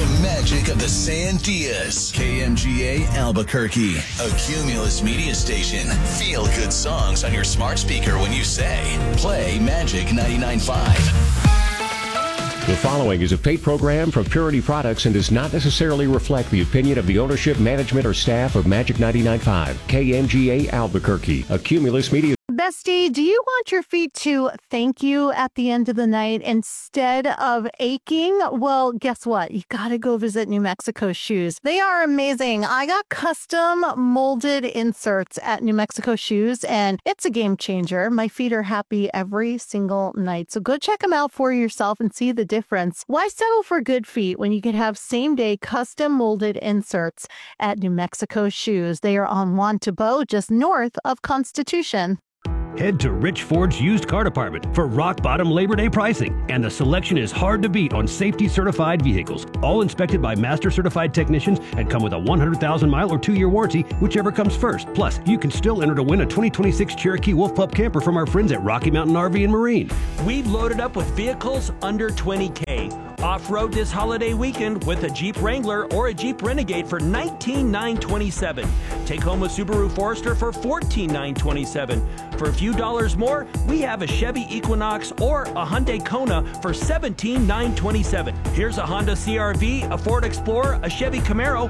The magic of the Sandias. KMGA Albuquerque, a Cumulus media station. Feel good songs on your smart speaker when you say, play Magic 99.5. The following is a paid program from Purity Products and does not necessarily reflect the opinion of the ownership, management, or staff of Magic 99.5, KMGA Albuquerque, a Cumulus media. Bestie, do you want your feet to thank you at the end of the night instead of aching? Well, guess what? You got to go visit New Mexico Shoes. They are amazing. I got custom molded inserts at New Mexico Shoes, and it's a game changer. My feet are happy every single night. So go check them out for yourself and see the difference. Why settle for good feet when you can have same-day custom molded inserts at New Mexico Shoes? They are on Juan Tabo, just north of Constitution. Head to Rich Ford's used car department for rock-bottom Labor Day pricing, and the selection is hard to beat on safety-certified vehicles, all inspected by master-certified technicians and come with a 100,000-mile or 2-year warranty, whichever comes first. Plus, you can still enter to win a 2026 Cherokee Wolf Pup camper from our friends at Rocky Mountain RV and Marine. We've loaded up with vehicles under $20K. Off-road this holiday weekend with a Jeep Wrangler or a Jeep Renegade for $19,927. Take home a Subaru Forester for $14,927. For a few dollars more, we have a Chevy Equinox or a Hyundai Kona for $17,927. Here's a Honda CR-V, a Ford Explorer, a Chevy Camaro,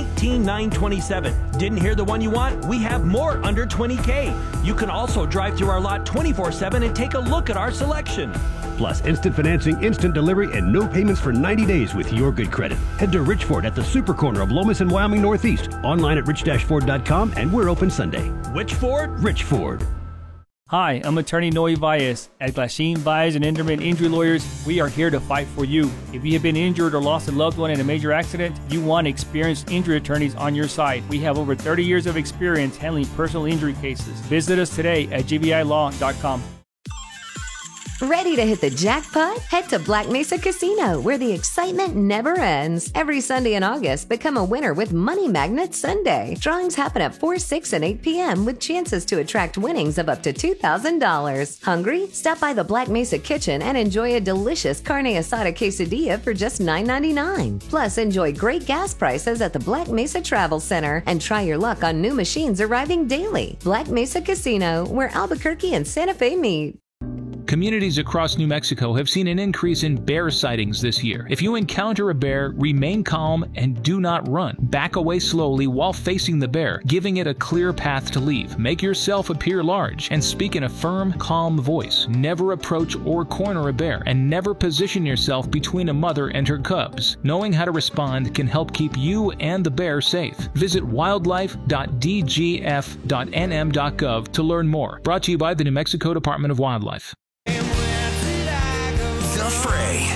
$19,927. Didn't hear the one you want? We have more under $20K. You can also drive through our lot 24/7 and take a look at our selection. Plus, instant financing, instant delivery, and no payments for 90 days with your good credit. Head to Rich Ford at the super corner of Lomas and Wyoming Northeast. Online at rich-ford.com, and we're open Sunday. Which Ford? Rich Ford. Hi, I'm attorney Noe Valles. At Glasheen Valles and Inderman Injury Lawyers, we are here to fight for you. If you have been injured or lost a loved one in a major accident, you want experienced injury attorneys on your side. We have over 30 years of experience handling personal injury cases. Visit us today at gbilaw.com. Ready to hit the jackpot? Head to Black Mesa Casino, where the excitement never ends. Every Sunday in August, become a winner with Money Magnet Sunday. Drawings happen at 4, 6, and 8 p.m. with chances to attract winnings of up to $2,000. Hungry? Stop by the Black Mesa Kitchen and enjoy a delicious carne asada quesadilla for just $9.99. Plus, enjoy great gas prices at the Black Mesa Travel Center and try your luck on new machines arriving daily. Black Mesa Casino, where Albuquerque and Santa Fe meet. Communities across New Mexico have seen an increase in bear sightings this year. If you encounter a bear, remain calm and do not run. Back away slowly while facing the bear, giving it a clear path to leave. Make yourself appear large and speak in a firm, calm voice. Never approach or corner a bear, and never position yourself between a mother and her cubs. Knowing how to respond can help keep you and the bear safe. Visit wildlife.dgf.nm.gov to learn more. Brought to you by the New Mexico Department of Wildlife. The Fray.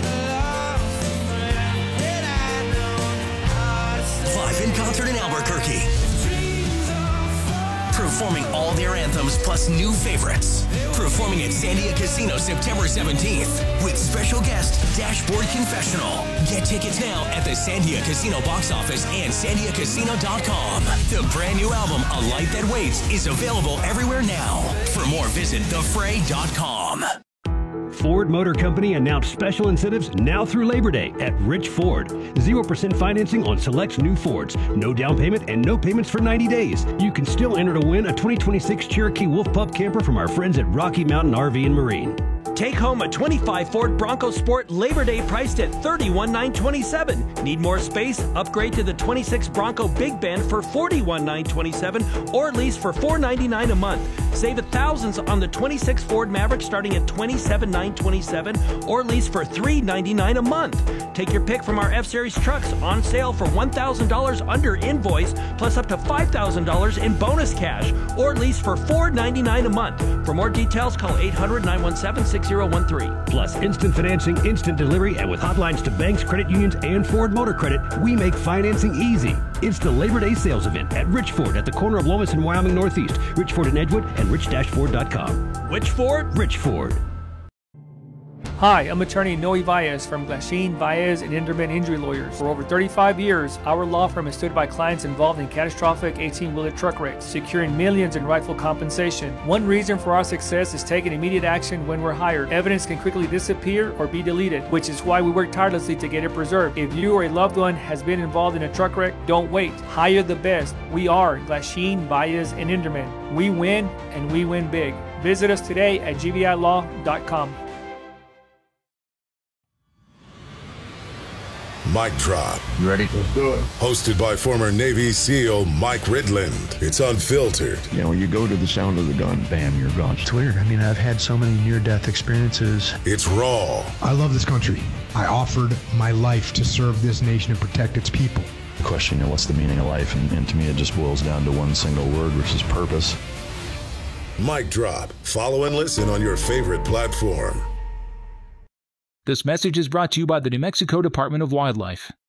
Live in concert in Albuquerque. Performing all their anthems plus new favorites. Performing at Sandia Casino September 17th with special guest Dashboard Confessional. Get tickets now at the Sandia Casino box office and sandiacasino.com. The brand new album, A Light That Waits, is available everywhere now. For more, visit thefray.com. Ford Motor Company announced special incentives now through Labor Day at Rich Ford. 0% financing on select new Fords. No down payment and no payments for 90 days. You can still enter to win a 2026 Cherokee Wolf Pup camper from our friends at Rocky Mountain RV and Marine. Take home a 25 Ford Bronco Sport Labor Day priced at $31,927. Need more space? Upgrade to the 26 Bronco Big Bend for $41,927 or lease for $499 a month. Save thousands on the 26 Ford Maverick starting at $27,927 or lease for $399 a month. Take your pick from our F-Series trucks on sale for $1,000 under invoice plus up to $5,000 in bonus cash or lease for $499 a month. For more details, call 800-917-6013. Plus instant financing, instant delivery, and with hotlines to banks, credit unions, and Ford Motor Credit, we make financing easy. It's the Labor Day sales event at Rich Ford at the corner of Lomas and Wyoming Northeast. Rich Ford in Edgewood and rich-ford.com. Which Ford? Rich Ford. Hi, I'm attorney Noe Valles from Glasheen, Valles, and Inderman Injury Lawyers. For over 35 years, our law firm has stood by clients involved in catastrophic 18-wheeler truck wrecks, securing millions in rightful compensation. One reason for our success is taking immediate action when we're hired. Evidence can quickly disappear or be deleted, which is why we work tirelessly to get it preserved. If you or a loved one has been involved in a truck wreck, don't wait. Hire the best. We are Glasheen, Valles, and Inderman. We win, and we win big. Visit us today at gvilaw.com. Mic Drop. You ready? Let's do it. Hosted by former Navy SEAL Mike Ridland. It's unfiltered. You know, when you go to the sound of the gun, bam, you're gone. It's weird. I mean, I've had so many near-death experiences. It's raw. I love this country. I offered my life to serve this nation and protect its people. The question, you know, what's the meaning of life? And to me, it just boils down to one single word, which is purpose. Mic Drop. Follow and listen on your favorite platform. This message is brought to you by the New Mexico Department of Wildlife.